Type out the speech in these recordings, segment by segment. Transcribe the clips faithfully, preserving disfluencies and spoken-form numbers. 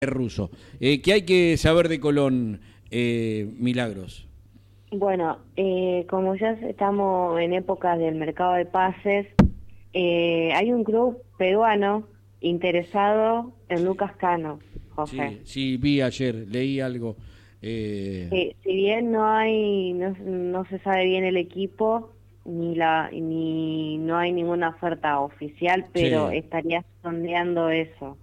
ruso. Eh, ¿Qué hay que saber de Colón, eh, Milagros? Bueno, eh, como ya estamos en épocas del mercado de pases, eh, hay un club peruano interesado en Sí, Lucas Cano, José. sí, sí, vi ayer, leí algo. Eh, Eh, si bien no hay, no, no se sabe bien el equipo, ni la, ni no hay ninguna oferta oficial, pero sí, estaría sondeando eso.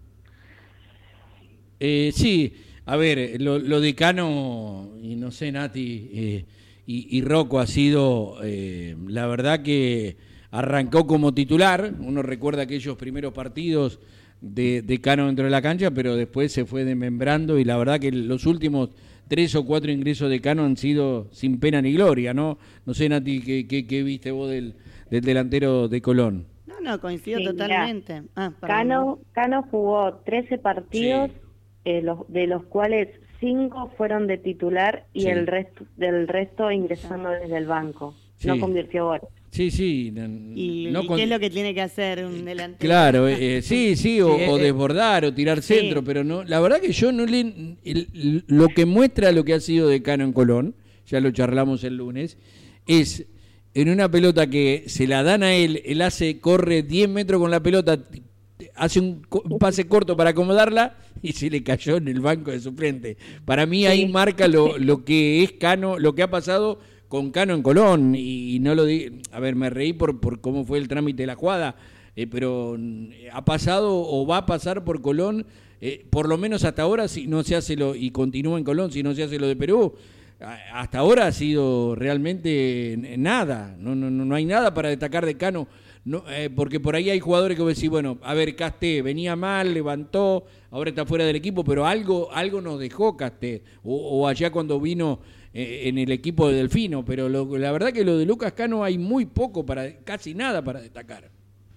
eh, sí, a ver, lo, lo de Cano, y no sé, Nati, eh, y, y Rocco ha sido, eh, la verdad que arrancó como titular, uno recuerda aquellos primeros partidos de, de Cano dentro de la cancha, pero después se fue desmembrando y la verdad que los últimos tres o cuatro ingresos de Cano han sido sin pena ni gloria, ¿no? No sé, Nati, ¿qué, qué, qué viste vos del, del delantero de Colón? No, no, coincido Sí, mira, totalmente. Ah, perdón. Cano, Cano jugó trece partidos, Sí, eh, los, de los cuales cinco fueron de titular y el sí, resto del resto ingresando desde el banco. No sí. convirtió goles. Sí, sí, ¿Y, no y qué es con, lo que tiene que hacer un delantero? claro, eh, sí, sí, o, Sí, o eh, eh, desbordar o tirar centro, sí, pero no, la verdad que yo no le, el- lo que muestra lo que ha sido de Cano en Colón, ya lo charlamos el lunes, es en una pelota que se la dan a él, él hace, corre diez metros con la pelota, t- hace un, co- un pase corto para acomodarla y se le cayó en el banco de suplente. Para mí ahí Sí, marca lo, lo que es Cano, lo que ha pasado con Cano en Colón, y, y no lo di, a ver, me reí por, por cómo fue el trámite de la jugada, eh, pero mm, ha pasado o va a pasar por Colón, eh, por lo menos hasta ahora, si no se hace lo, y continúa en Colón, si no se hace lo de Perú, a- hasta ahora ha sido realmente n- nada, no, no, no no hay nada para destacar de Cano, no, eh, porque por ahí hay jugadores que vos decís, bueno, a ver, Casté venía mal, levantó, ahora está fuera del equipo, pero algo, algo nos dejó Casté, o, o allá cuando vino eh, en el equipo de Delfino, pero lo, la verdad que lo de Lucas Cano hay muy poco, para casi nada para destacar.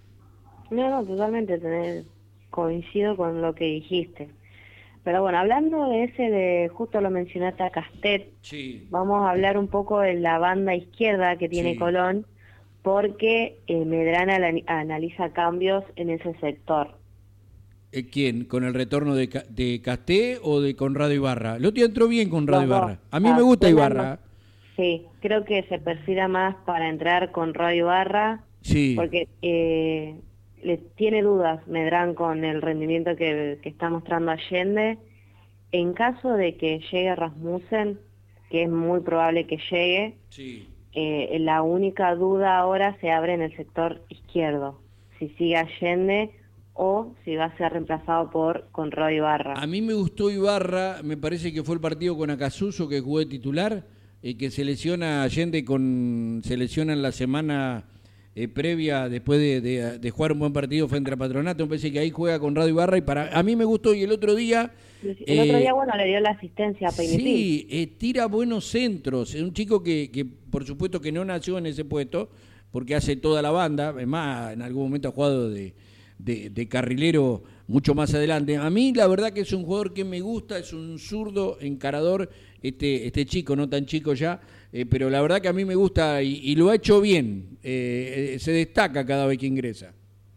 no, no, totalmente tenés- coincido con lo que dijiste. Pero bueno, hablando de ese de, justo lo mencionaste a Castet, Sí, vamos a hablar un poco de la banda izquierda que tiene sí. Colón, porque eh, Medrano ala- analiza cambios en ese sector. Eh, ¿Quién? ¿Con el retorno de, Ca- de Casté o de Conrado Ibarra? El otro día entró bien Conrado Los dos, Ibarra. A o mí me sea, gusta suenan más. Ibarra. Sí, creo que se perfila más para entrar con Radio Barra, Sí, porque eh, le tiene dudas Medrán con el rendimiento que, que está mostrando Allende. En caso de que llegue Rasmussen, que es muy probable que llegue, sí. eh, la única duda ahora se abre en el sector izquierdo, si sigue Allende o si va a ser reemplazado por Conrado Ibarra. A mí me gustó Ibarra, me parece que fue el partido con Acasuso que jugó de titular, eh, que se lesiona Allende con se lesiona en la semana eh, previa después de, de- de jugar un buen partido frente a Patronato, me parece que ahí juega con Radio Ibarra y para a mí me gustó y el otro día El otro día, eh, bueno, le dio la asistencia a Peinitín. sí, eh, tira buenos centros, es un chico que, que por supuesto que no nació en ese puesto porque hace toda la banda, es más, en algún momento ha jugado de de, de carrilero mucho más adelante. A mí la verdad que es un jugador que me gusta, es un zurdo encarador, este, este chico, no tan chico ya, eh, pero la verdad que a mí me gusta y, y lo ha hecho bien, eh, eh, se destaca cada vez que ingresa.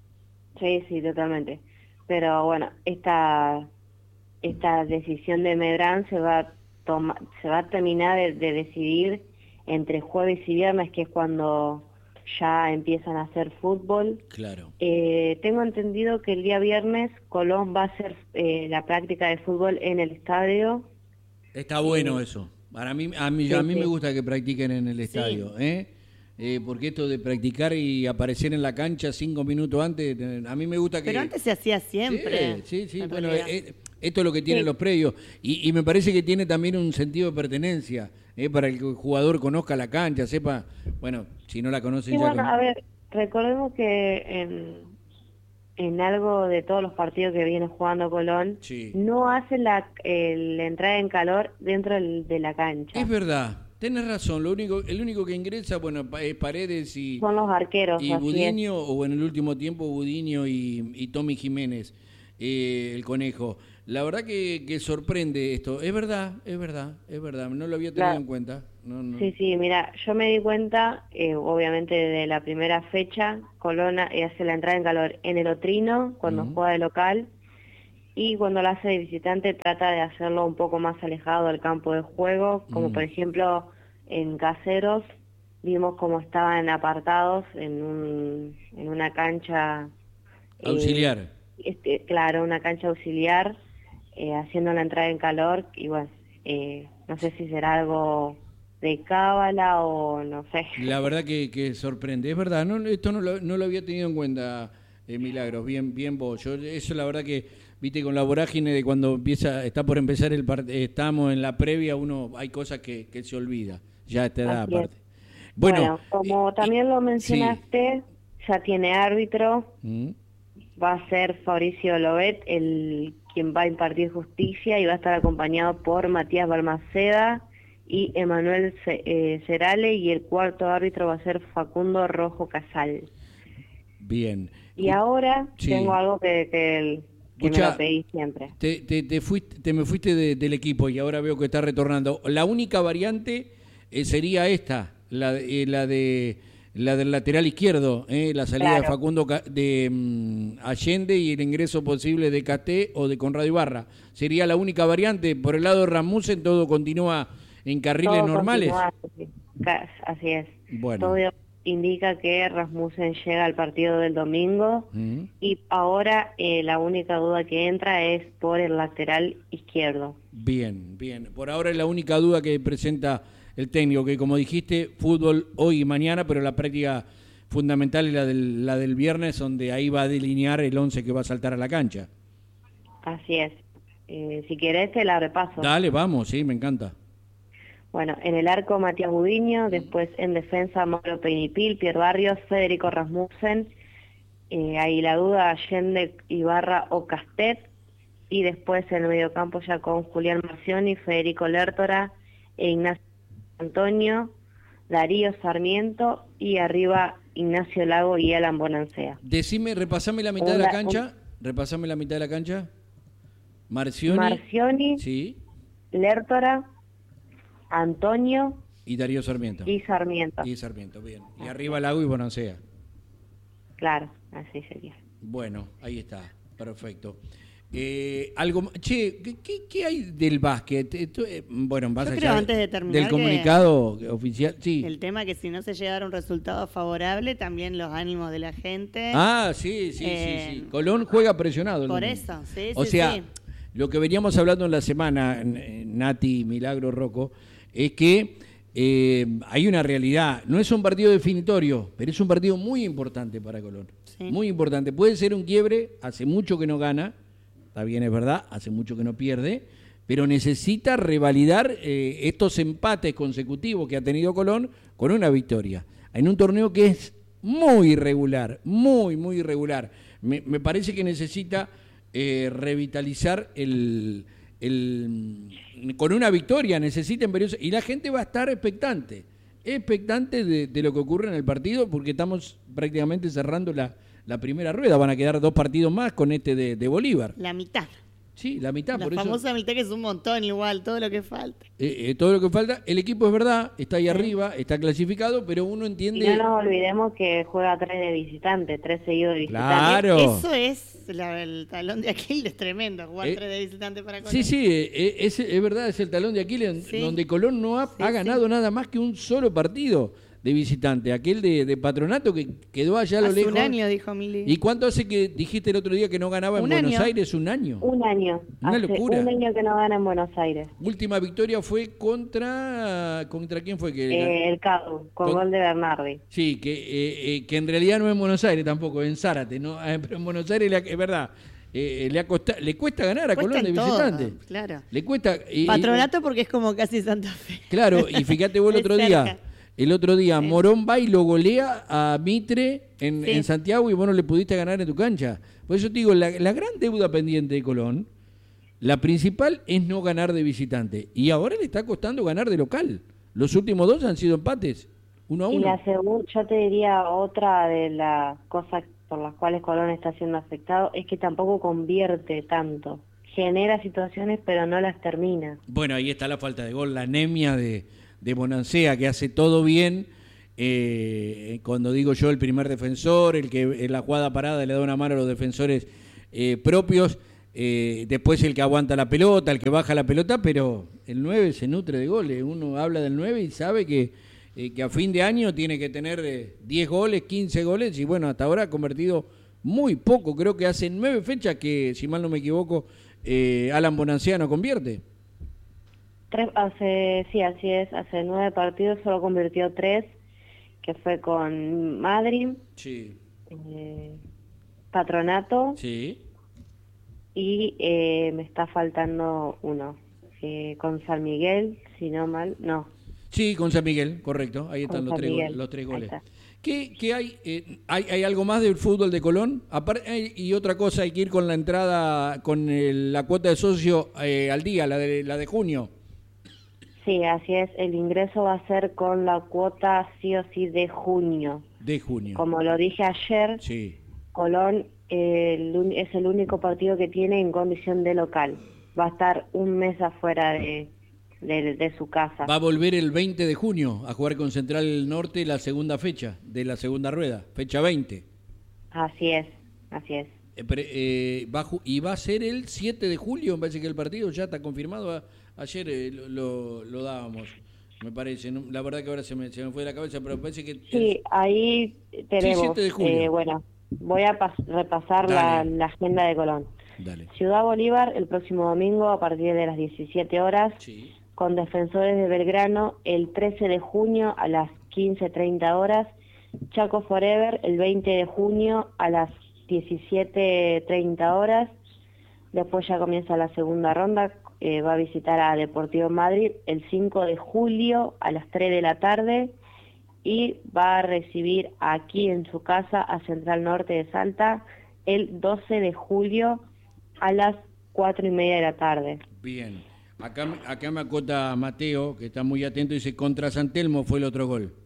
Sí, sí, totalmente. Pero bueno, esta, esta decisión de Medrán se va a toma- se va a terminar de, de decidir entre jueves y viernes, que es cuando ya empiezan a hacer fútbol. Claro. Eh, tengo entendido que el día viernes Colón va a hacer eh, la práctica de fútbol en el estadio. Está bueno Eh, eso. Para mí, a mí, a sí, mí me sí, gusta que practiquen en el sí. estadio, ¿eh? Eh, porque esto de practicar y aparecer en la cancha cinco minutos antes, eh, a mí me gusta Pero que antes se hacía sí, siempre, sí, sí. en Bueno, realidad. eh, esto es lo que tienen sí. los predios. Y, y me parece que tiene también un sentido de pertenencia, eh, para que el jugador conozca la cancha, sepa, bueno, si no la Sí, conocen ya bueno, con... a ver, recordemos que en, en algo de todos los partidos que viene jugando Colón, Sí. no hace la, eh, la entrada en calor dentro del- de la Es cancha. verdad, tenés razón. Lo único, el único que ingresa, bueno, pa- es Paredes y, Son los arqueros, y así es. Budiño, o en el último tiempo Budiño y, y Tommy Jiménez, eh, el conejo. La verdad que, que sorprende esto. Es verdad, es verdad, es verdad. No lo había tenido La- en cuenta. No, no. sí, sí, mira, yo me di cuenta, eh, obviamente de la primera fecha, Colón eh, hace la entrada en calor en el Otrino, cuando Ujú. juega de local, y cuando lo hace de visitante trata de hacerlo un poco más alejado del campo de juego, como mm. por ejemplo en Caseros vimos cómo estaban apartados en, un, en una cancha auxiliar. Eh, este, claro, una cancha auxiliar, eh, haciendo la entrada en calor, y bueno, eh, no sé si será algo de cábala o no sé. La verdad que, que sorprende, es verdad, no, esto no lo, no lo había tenido en cuenta, eh, Milagros, bien, bien vos. Yo, eso la verdad que, viste, con la vorágine de cuando empieza, está por empezar el partido, estamos en la previa, uno hay cosas que, que se olvida, ya te da aparte. Bueno, bueno, como eh, también lo mencionaste, sí. Ya tiene árbitro, ¿Mm? Va a ser Fabricio Lobet el quien va a impartir justicia y va a estar acompañado por Matías Balmaceda y Emanuel Cerale, y el cuarto árbitro va a ser Facundo Rojo Casal. Bien. Y ahora sí. Tengo algo que, que, que Escucha, me lo pedí siempre. Te, te, te, fuiste, te me fuiste de, del equipo y ahora veo que está retornando. La única variante eh, sería esta, la, eh, la de la del lateral izquierdo, eh, la salida claro. de Facundo de um, Allende y el ingreso posible de Caté o de Conrado Ibarra. Sería la única variante. Por el lado de Rasmussen todo continúa en carriles todo normales. Continúa, así es. Bueno. Todo indica que Rasmussen llega al partido del domingo uh-huh. y ahora eh, la única duda que entra es por el lateral izquierdo. Bien, bien. Por ahora es la única duda que presenta el técnico, que como dijiste, fútbol hoy y mañana, pero la práctica fundamental es la del, la del viernes, donde ahí va a delinear el once que va a saltar a la cancha. Así es. Eh, si querés te la repaso. Dale, vamos, sí, me encanta. Bueno, en el arco Matías Budiño, después en defensa Mauro Peinipil, Pierre Barrios, Federico Rasmussen, eh, ahí la duda Allende, Ibarra o Castet, y después en el mediocampo ya con Julián Marcioni, Federico Lertora e Ignacio Antonio, Darío Sarmiento, y arriba Ignacio Lago y Alan Bonancea. Decime, repasame la mitad un, de la cancha, un... repasame la mitad de la cancha. Marcioni, Marcioni, sí. Lertora, Antonio y Darío Sarmiento. Y Sarmiento. Y Sarmiento, bien. Y arriba Lago y Bonancea. Claro, así sería. Bueno, ahí está, perfecto. Eh, algo, che, ¿qué, qué hay del básquet? Esto, eh, bueno, vas Yo creo allá antes de terminar del comunicado oficial, sí. El tema que si no se llegara a un resultado favorable, también los ánimos de la gente. Ah, sí, sí, eh, sí, sí. Colón juega presionado. Por eso, sí, o sí, sea, sí. Lo que veníamos hablando en la semana, Nati, Milagro, Rocco, es que eh, hay una realidad. No es un partido definitorio, pero es un partido muy importante para Colón. Sí. Muy importante. Puede ser un quiebre, hace mucho que no gana. Está bien, es verdad, hace mucho que no pierde, pero necesita revalidar eh, estos empates consecutivos que ha tenido Colón con una victoria. En un torneo que es muy irregular, muy, muy irregular. Me, me parece que necesita eh, revitalizar el, el... Con una victoria necesita... Y la gente va a estar expectante, expectante de, de lo que ocurre en el partido, porque estamos prácticamente cerrando la... la primera rueda, van a quedar dos partidos más con este de, de Bolívar. La mitad. Sí, la mitad. La por famosa eso, mitad que es un montón igual, todo lo que falta. Eh, eh, todo lo que falta. El equipo es verdad, está ahí sí. arriba, está clasificado, pero uno entiende... Y no nos olvidemos que juega tres de visitante, tres seguidos de visitante. Claro. Eso es la, el talón de Aquiles, es tremendo, jugar eh, tres de visitante para Colón. Sí, sí, eh, es, es verdad, es el talón de Aquiles, sí. donde Colón no ha, sí, ha ganado sí. nada más que un solo partido de visitante, aquel de, de Patronato que quedó allá a lo hace lejos. Un año, dijo Mili. ¿Y cuánto hace que dijiste el otro día que no ganaba en un Buenos año. Aires? ¿Un año? Un año. Una hace locura. Un año que no gana en Buenos Aires. Última victoria fue contra... ¿Contra quién fue? que eh, El Cadu, con, con gol de Bernardi. Sí, que, eh, eh, que en realidad no es en Buenos Aires tampoco, en Zárate, ¿no? Eh, pero en Buenos Aires es verdad. Eh, le, ha costa, le cuesta ganar a cuesta Colón de visitante. Todo, claro. Le cuesta... Y, Patronato porque es como casi Santa Fe. Claro, y fíjate vos el otro cerca. día... El otro día sí. Morón va y lo golea a Mitre en, sí. en Santiago y vos no le pudiste ganar en tu cancha. Por eso te digo, la, la gran deuda pendiente de Colón, la principal es no ganar de visitante. Y ahora le está costando ganar de local. Los últimos dos han sido empates, uno a uno. Y la segunda, yo te diría otra de las cosas por las cuales Colón está siendo afectado, es que tampoco convierte tanto. Genera situaciones pero no las termina. Bueno, ahí está la falta de gol, la anemia de... de Bonancea, que hace todo bien, eh, cuando digo yo el primer defensor, el que en la jugada parada le da una mano a los defensores eh, propios, eh, después el que aguanta la pelota, el que baja la pelota, pero el nueve se nutre de goles. Uno habla del nueve y sabe que, eh, que a fin de año tiene que tener eh, diez goles, quince goles, y bueno, hasta ahora ha convertido muy poco. Creo que hace nueve fechas que, si mal no me equivoco, eh, Alan Bonanciano convierte. Tres, hace, sí, así es, hace nueve partidos solo convirtió tres, que fue con Madrid, Sí. eh, Patronato, Sí. y eh, me está faltando uno, eh, con San Miguel, si no mal, no. Sí, con San Miguel, correcto. Ahí están Con los San tres, Miguel. go- los tres Ahí goles. está. ¿Qué, qué hay, eh, hay? ¿Hay algo más del fútbol de Colón? Aparte, y otra cosa, hay que ir con la entrada, con el- la cuota de socio eh, al día, la de, la de junio. Sí, así es, el ingreso va a ser con la cuota sí o sí de junio. De junio. Como lo dije ayer, Sí. Colón eh, el un- es el único partido que tiene en condición de local. Va a estar un mes afuera de, de, de su casa. Va a volver el veinte de junio a jugar con Central Norte la segunda fecha de la segunda rueda, fecha veinte. Así es, así es. Eh, pre- eh, va a ju- y va a ser el siete de julio, me parece que el partido ya está confirmado. A- ayer eh, lo, lo, lo dábamos, me parece. ¿no? La verdad que ahora se me, se me fue de la cabeza, pero parece que... Sí, ahí tenemos, siete de julio. eh, bueno, voy a pas- repasar la, Dale. la agenda de Colón. Dale. Ciudad Bolívar el próximo domingo a partir de las diecisiete horas, Sí. con Defensores de Belgrano el trece de junio a las quince treinta horas, Chaco Forever el veinte de junio a las diecisiete treinta horas, después ya comienza la segunda ronda, eh, va a visitar a Deportivo Madrid el cinco de julio a las tres de la tarde y va a recibir aquí en su casa a Central Norte de Salta el doce de julio a las cuatro y media de la tarde. Bien. Acá, me- acá me acota Mateo, que está muy atento, dice, contra San Telmo fue el otro gol.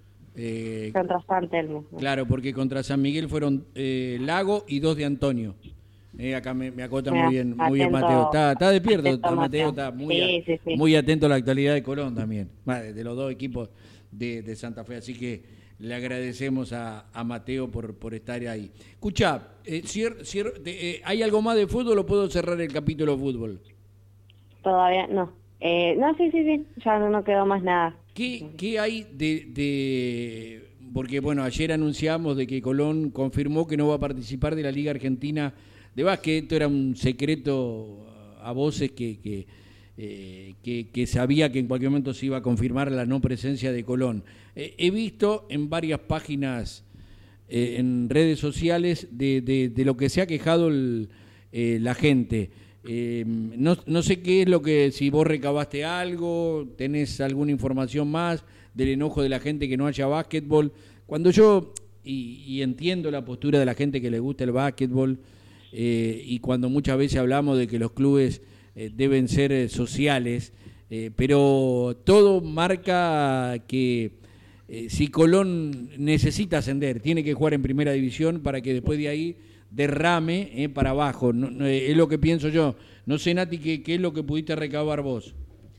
Eh, Contra San Telmo. claro, porque contra San Miguel fueron eh, Lago y dos de Antonio. Eh, acá me, me acota Mira, muy bien, muy bien atento- Mateo. Está, está despierto, atento, está Mateo, Mateo. está muy, Sí, a- sí, sí. muy atento a la actualidad de Colón también, Va, de los dos equipos de, de Santa Fe. Así que le agradecemos a, a Mateo por, por estar ahí. Escuchá, eh, cier- cier- de- eh, ¿hay algo más de fútbol o puedo cerrar el capítulo fútbol? Todavía no. Eh, no, sí, sí, sí, ya no, no quedó más nada. ¿Qué, qué hay de, de...? Porque, bueno, ayer anunciamos de que Colón confirmó que no va a participar de la Liga Argentina de Básquet. Esto era un secreto a voces que, que, eh, que, que sabía que en cualquier momento se iba a confirmar la no presencia de Colón. Eh, he visto en varias páginas, eh, en redes sociales, de, de, de lo que se ha quejado el, eh, la gente. Eh, no, no sé qué es lo que, si vos recabaste algo, tenés alguna información más del enojo de la gente que no haya básquetbol. Cuando yo, y, y entiendo la postura de la gente que le gusta el básquetbol, eh, y cuando muchas veces hablamos de que los clubes eh, deben ser eh, sociales, eh, pero todo marca que eh, si Colón necesita ascender, tiene que jugar en primera división para que después de ahí derrame eh, para abajo. No, no, es lo que pienso yo. No sé, Nati, qué, qué es lo que pudiste recabar vos.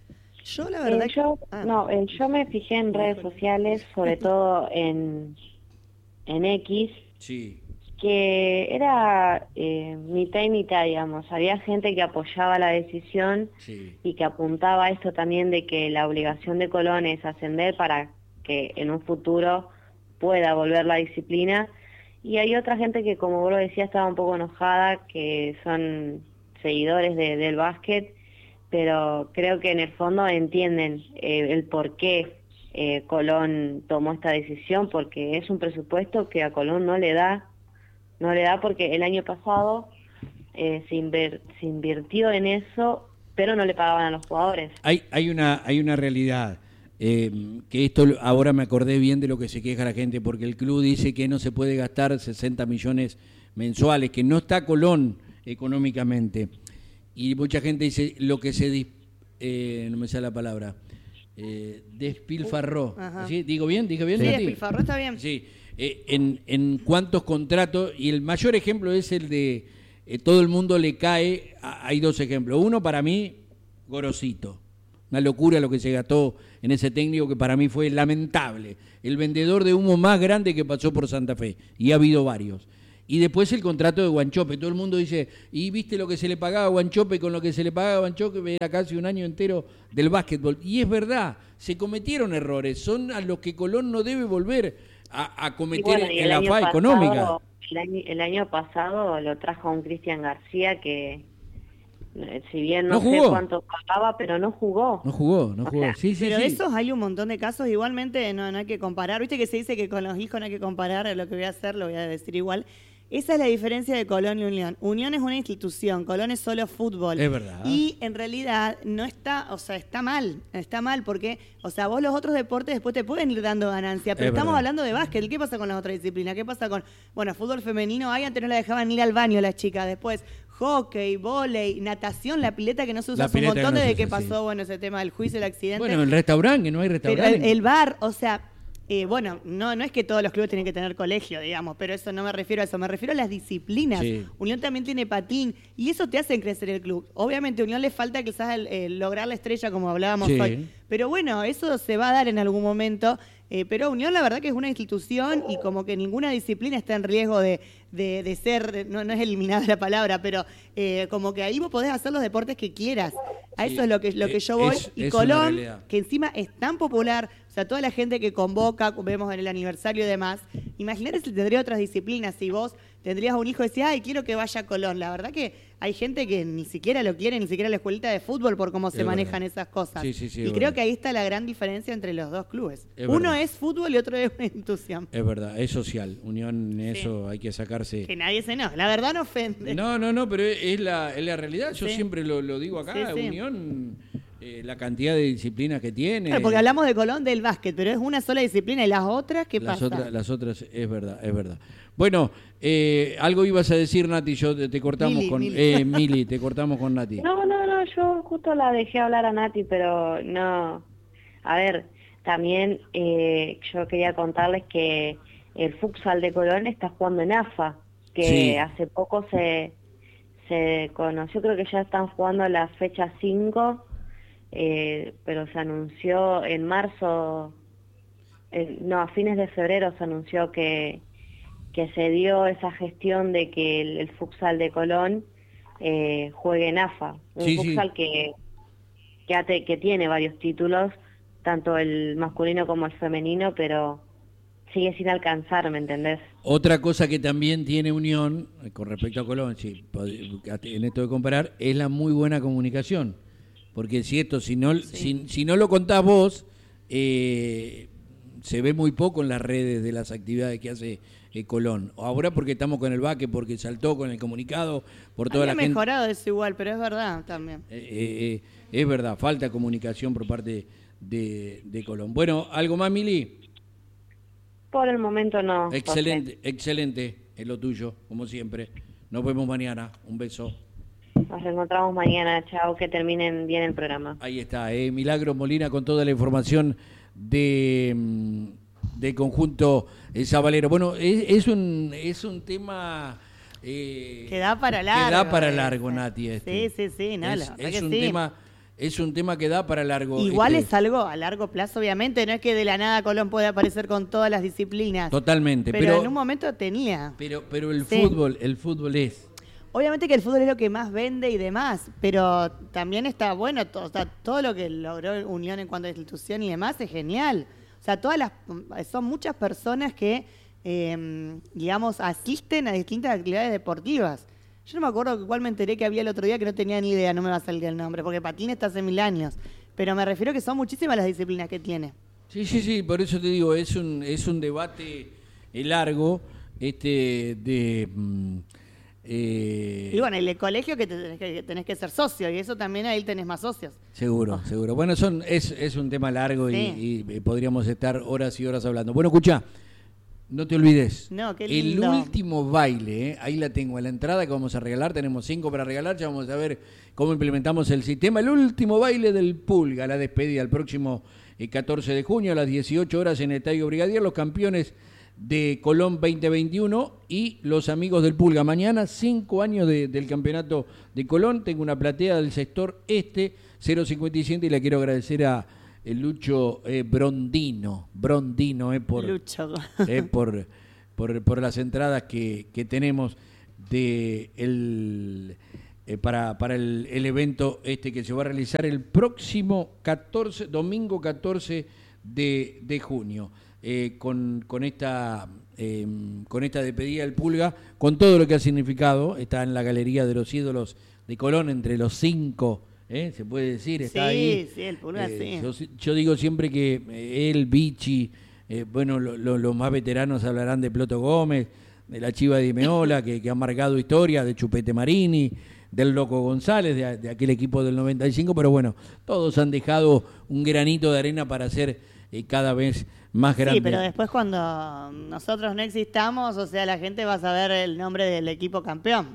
Yo la verdad Eh, yo, que... ah. no, eh, yo me fijé en redes sociales, sobre todo en, en X, Sí, que era eh, mitad y mitad, digamos. Había gente que apoyaba la decisión sí. y que apuntaba a esto también de que la obligación de Colón es ascender para que en un futuro pueda volver la disciplina. Y hay otra gente que, como vos lo decías, estaba un poco enojada, que son seguidores de- del básquet, pero creo que en el fondo entienden eh, el por qué eh, Colón tomó esta decisión, porque es un presupuesto que a Colón no le da, no le da porque el año pasado eh, se, inver- se invirtió en eso, pero no le pagaban a los jugadores. Hay, hay, una, hay una realidad, eh, que esto lo- ahora me acordé bien de lo que se queja la gente, porque el club dice que no se puede gastar sesenta millones mensuales, que no está Colón económicamente. Y mucha gente dice lo que se... dis- eh, no me sale la palabra. Eh, despilfarró. Ajá. ¿Sí? ¿Digo bien? ¿Digo bien? Sí, Nati? despilfarró, está bien. Sí, eh, en, en cuántos contratos, y el mayor ejemplo es el de eh, todo el mundo le cae, a- hay dos ejemplos. Uno para mí, Gorosito. Una locura lo que se gastó en ese técnico que para mí fue lamentable. El vendedor de humo más grande que pasó por Santa Fe, y ha habido varios. Y después el contrato de Guanchope. Todo el mundo dice, ¿y viste lo que se le pagaba a Guanchope con lo que se le pagaba a Guanchope? Era casi un año entero del básquetbol. Y es verdad, se cometieron errores. Son a los que Colón no debe volver a, a cometer bueno, en la F A pasado, económica. El año, el año pasado lo trajo un Cristian García que, si bien no, No sé jugó. cuánto pagaba, pero no jugó. No jugó, no O jugó. sea, Sí, sí, Pero sí. de esos hay un montón de casos, igualmente no, no hay que comparar. Viste que se dice que con los hijos no hay que comparar, lo que voy a hacer lo voy a decir igual. Esa es la diferencia de Colón y Unión. Unión es una institución, Colón es solo fútbol. Es verdad. Y en realidad no está, o sea, está mal, está mal porque, o sea, vos los otros deportes después te pueden ir dando ganancia, pero Es estamos verdad. hablando de básquet. ¿Qué pasa con las otras disciplinas? ¿Qué pasa con, bueno, fútbol femenino? Ahí antes no la dejaban ir al baño las chicas, después hockey, vóley, natación, la pileta que no se usa La hace un pileta que montón no se desde que usa, pasó, sí. bueno, ese tema del juicio, el accidente. Bueno, el restaurante, que no hay Pero restaurante. el, el bar, o sea, eh, bueno, no, no es que todos los clubes tienen que tener colegio, digamos, pero eso no me refiero a eso, me refiero a las disciplinas. Sí. Unión también tiene patín y eso te hace crecer el club. Obviamente a Unión le falta quizás el, el lograr la estrella como hablábamos Sí. hoy, pero bueno, eso se va a dar en algún momento. Eh, pero Unión la verdad que es una institución y como que ninguna disciplina está en riesgo de, de, de ser, no, no es eliminada la palabra, pero eh, como que ahí vos podés hacer los deportes que quieras. A Sí, eso es lo que, lo que eh, yo voy. es- y es una Colón, realidad. que encima es tan popular, o sea, toda la gente que convoca, vemos en el aniversario y demás, imagínate si tendría otras disciplinas, si vos tendrías un hijo y decías, ay, quiero que vaya a Colón. La verdad que hay gente que ni siquiera lo quiere, ni siquiera la escuelita de fútbol por cómo se Es manejan verdad. esas cosas. Sí, sí, sí, y es creo verdad. que ahí está la gran diferencia entre los dos clubes. Es Uno verdad. es fútbol y otro es una institución. Es verdad, es social. Unión, en Sí. eso hay que sacarse. Que nadie se enoja. La verdad no ofende. No, no, no, pero es es la, es la realidad. Yo Sí. siempre lo, lo digo acá, Sí, sí. Unión, eh, la cantidad de disciplinas que tiene. Claro, porque hablamos de Colón del básquet, pero es una sola disciplina y las otras, ¿qué las pasa? otras, las otras, es verdad, es verdad. Bueno, eh, algo ibas a decir, Nati, yo te, te cortamos Mili, con... Mili. Eh, Mili, te cortamos con Nati. No, no, no, yo justo la dejé hablar a Nati, pero no. A ver, también eh, yo quería contarles que el futsal de Colón está jugando en A F A, que Sí. hace poco se, se conoció, creo que ya están jugando la fecha cinco, eh, pero se anunció en marzo, eh, no, a fines de febrero se anunció que, que se dio esa gestión de que el, el futsal de Colón eh, juegue en A F A, un Sí, sí. futsal que, que, ha te- que tiene varios títulos, tanto el masculino como el femenino, pero sigue sin alcanzar, ¿me entendés? Otra cosa que también tiene Unión, eh, con respecto a Colón, sí, pod- en esto de comparar, es la muy buena comunicación. Porque si esto, si no, si, si no lo contás vos, eh, se ve muy poco en las redes de las actividades que hace eh, Colón. Ahora porque estamos con el Baque, porque saltó con el comunicado, por toda Había la gente. mejorado eso igual, pero es verdad también. Eh, eh, eh, es verdad, falta comunicación por parte de, de Colón. Bueno, ¿algo más, Mili? Por el momento no. José. Excelente, excelente, es lo tuyo, como siempre. Nos vemos mañana. Un beso. Nos reencontramos mañana, chao, que terminen bien el programa. Ahí está, eh, Milagro Molina con toda la información de, mm, de conjunto eh, Zabalero. Bueno, es, es un es un tema eh, Que da para largo. que da para ese. largo, Nati. Este. Sí, sí, sí, no, es, la verdad es que un sí. tema es un tema que da para largo. Igual este, es algo a largo plazo, obviamente, no es que de la nada Colón puede aparecer con todas las disciplinas. Totalmente, pero, pero en un momento tenía. pero pero el Sí. fútbol, el fútbol es Obviamente que el fútbol es lo que más vende y demás, pero también está bueno, to- o sea, todo lo que logró Unión en cuanto a institución y demás es genial. O sea, todas las son muchas personas que, eh, digamos, asisten a distintas actividades deportivas. Yo no me acuerdo cuál me enteré que había el otro día que no tenía ni idea, no me va a salir el nombre, porque patín está hace mil años. Pero me refiero que son muchísimas las disciplinas que tiene. Sí, sí, sí, por eso te digo, es un es un debate eh, largo este de mm, eh, Y bueno, el colegio que, te tenés que que tenés que ser socio, y eso también ahí tenés más socios. seguro, seguro. Bueno, son es, es un tema largo y- Sí. y, y podríamos estar horas y horas hablando. Bueno, escucha, no te olvides. No, qué el lindo. último baile, ¿eh? Ahí la tengo, a la entrada que vamos a regalar, tenemos cinco para regalar, ya vamos a ver cómo implementamos el sistema. El último baile del Pulga, la despedida el próximo eh, catorce de junio a las dieciocho horas en el Estadio Brigadier, los campeones de Colón veinte veintiuno y los amigos del Pulga. Mañana, cinco años de- del campeonato de Colón. Tengo una platea del sector este, cero cincuenta y siete, y le quiero agradecer a el Lucho eh, Brondino, Brondino, eh, por, Lucho. eh, por, por, por las entradas que, que tenemos de el, eh, para, para el, el evento este que se va a realizar el próximo catorce, domingo catorce de, de junio, eh, con, con esta eh, con esta despedida del Pulga, con todo lo que ha significado. Está en la Galería de los Ídolos de Colón, entre los cinco, ¿eh? Se puede decir, está sí, ahí. Sí, sí, el Pulga, eh, sí. Yo, yo digo siempre que eh, él, Vichy, eh, bueno, los lo, lo más veteranos hablarán de Ploto Gómez, de la Chiva Di Meola, que, que ha marcado historia, de Chupete Marini, del Loco González, de, de aquel equipo del noventa y cinco, pero bueno, todos han dejado un granito de arena para ser eh, cada vez más grande. Sí, pero después cuando nosotros no existamos, o sea, la gente va a saber el nombre del equipo campeón.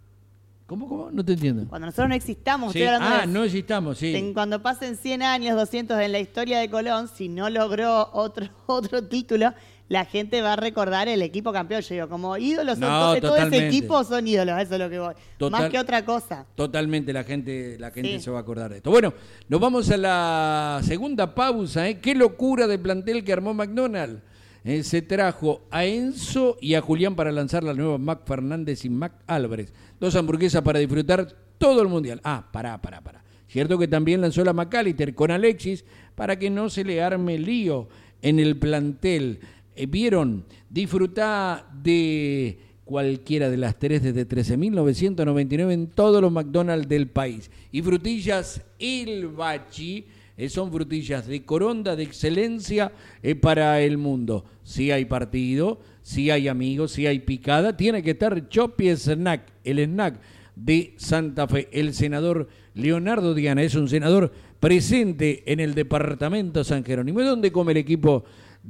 ¿Cómo, cómo? No te entiendo. Cuando nosotros no existamos, Sí. estoy hablando Ah, de- no existamos, sí. en- cuando pasen cien años, doscientos en la historia de Colón, si no logró otro otro título, la gente va a recordar el equipo campeón. Yo digo, como ídolos, son No, to- todo ese totalmente. equipo son ídolos, eso es lo que voy. Total- Más que otra cosa. Totalmente la gente, la gente Sí. se va a acordar de esto. Bueno, nos vamos a la segunda pausa, ¿eh? Qué locura de plantel que armó McDonald's. Eh, se trajo a Enzo y a Julián para lanzar la nueva Mac Fernández y Mac Álvarez. Dos hamburguesas para disfrutar todo el mundial. Ah, pará, pará, pará. Cierto que también lanzó la McAllister con Alexis para que no se le arme lío en el plantel. Eh, ¿Vieron? Disfrutá de cualquiera de las tres desde trece mil novecientos noventa y nueve en todos los McDonald's del país. Y frutillas El Bachi, eh, son frutillas de Coronda, de excelencia eh, para el mundo. Si hay partido, si hay amigos, si hay picada, tiene que estar Chopi Snack, el snack de Santa Fe. El senador Leonardo Diana es un senador presente en el departamento San Jerónimo. ¿Y dónde come el equipo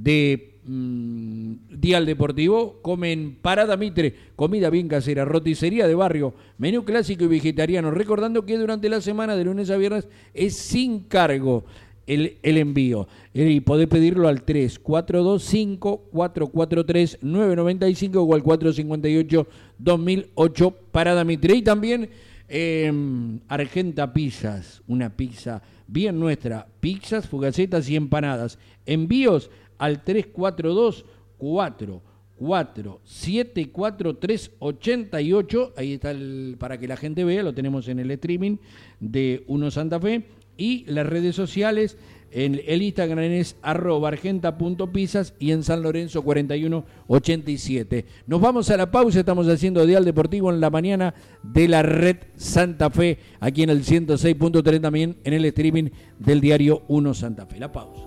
de mmm, Dial Deportivo? Comen Parada Mitre, comida bien casera, roticería de barrio, menú clásico y vegetariano. Recordando que durante la semana de lunes a viernes es sin cargo el, el envío. Y podés pedirlo al tres cuatro dos cinco, cuatro cuatro tres, nueve nueve cinco o al cuatro cinco ocho, dos mil ocho Parada Mitre. Y también eh, Argenta Pizzas, una pizza bien nuestra, pizzas, fugacetas y empanadas. Envíos al tres cuatro dos, cuatro cuatro siete cuatro tres ocho ocho. Ahí está el, para que la gente vea, lo tenemos en el streaming de Uno Santa Fe. Y las redes sociales, en el Instagram es arroba argenta.pizzas y en San Lorenzo cuarenta y uno ochenta y siete. Nos vamos a la pausa, estamos haciendo Dial Deportivo en la mañana de la red Santa Fe, aquí en el ciento seis punto tres, también en el streaming del diario Uno Santa Fe. La pausa.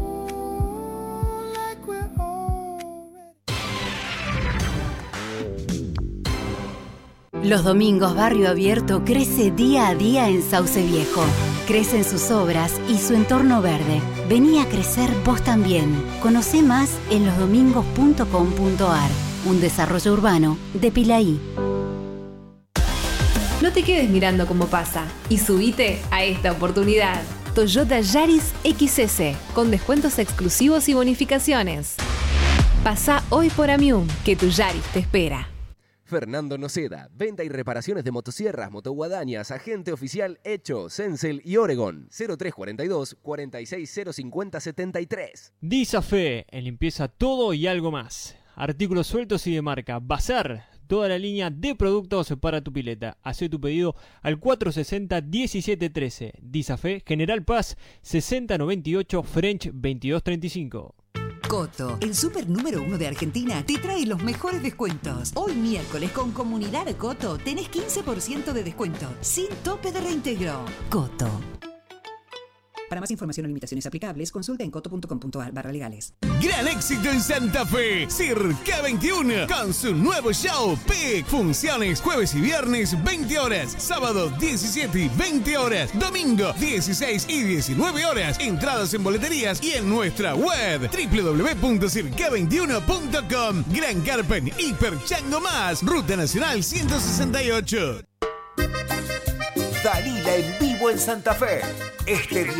Los domingos Barrio Abierto crece día a día en Sauce Viejo. Crecen sus obras y su entorno verde. Vení a crecer vos también. Conocé más en los domingos punto com punto ar. Un desarrollo urbano de Pilaí. No te quedes mirando cómo pasa y subite a esta oportunidad. Toyota Yaris X S con descuentos exclusivos y bonificaciones. Pasa hoy por Amium, que tu Yaris te espera. Fernando Noceda, venta y reparaciones de motosierras, motoguadañas, agente oficial Hecho, Sensel y Oregon. cero tres cuarenta y dos, cuarenta y seis cero cincuenta setenta y tres. Disafe, en limpieza todo y algo más. Artículos sueltos y de marca. Bazar, toda la línea de productos para tu pileta. Hacé tu pedido al cuatro sesenta, diecisiete trece. Disafe, General Paz, sesenta noventa y ocho, French veintidós treinta y cinco. Coto, el super número uno de Argentina, te trae los mejores descuentos. Hoy miércoles con Comunidad Coto tenés quince por ciento de descuento, sin tope de reintegro. Coto. Para más información o limitaciones aplicables, consulta en coto punto com punto ar barra legales. Gran éxito en Santa Fe, Circa veintiuno, con su nuevo show P I C. Funciones jueves y viernes veinte horas, sábado diecisiete y veinte horas, domingo dieciséis y diecinueve horas. Entradas en boleterías y en nuestra web doble u doble u doble u punto circa veintiuno punto com. Gran Carpen, Hiper Chango Más, Ruta Nacional ciento sesenta y ocho. Dalila en vivo en Santa Fe. Este